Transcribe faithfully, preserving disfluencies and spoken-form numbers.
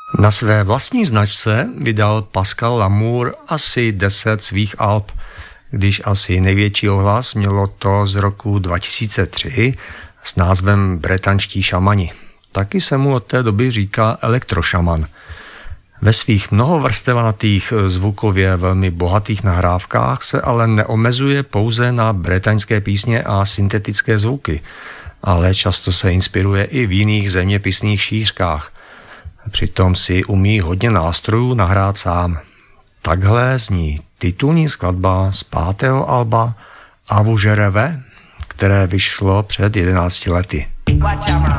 Na své vlastní značce vydal Pascal Lamour asi deset svých alb, když asi největší ohlas mělo to z roku dva tisíce tři s názvem Bretanští šamani. Taky se mu od té doby říká elektrošaman. Ve svých mnohovrstevanatých zvukově velmi bohatých nahrávkách se ale neomezuje pouze na bretaňské písně a syntetické zvuky, ale často se inspiruje i v jiných zeměpisných šířkách. Přitom si umí hodně nástrojů nahrát sám. Takhle zní titulní skladba z pátého alba Avu Žereve, které vyšlo před jedenácti lety.